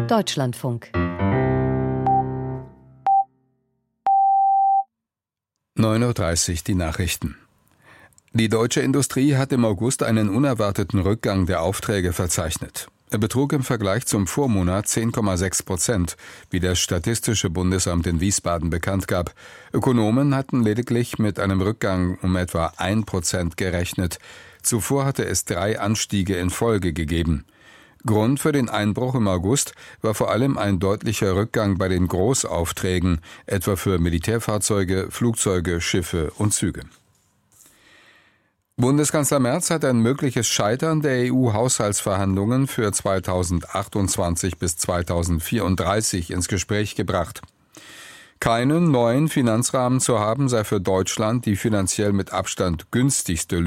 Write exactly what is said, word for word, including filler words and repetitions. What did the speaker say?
Deutschlandfunk. neun Uhr dreißig, die Nachrichten. Die deutsche Industrie hat im August einen unerwarteten Rückgang der Aufträge verzeichnet. Er betrug im Vergleich zum Vormonat zehn Komma sechs Prozent, wie das Statistische Bundesamt in Wiesbaden bekannt gab. Ökonomen hatten lediglich mit einem Rückgang um etwa ein Prozent gerechnet. Zuvor hatte es drei Anstiege in Folge gegeben. Grund für den Einbruch im August war vor allem ein deutlicher Rückgang bei den Großaufträgen, etwa für Militärfahrzeuge, Flugzeuge, Schiffe und Züge. Bundeskanzler Merz hat ein mögliches Scheitern der E U-Haushaltsverhandlungen für zweitausendachtundzwanzig bis zweitausendvierunddreißig ins Gespräch gebracht. Keinen neuen Finanzrahmen zu haben, sei für Deutschland die finanziell mit Abstand günstigste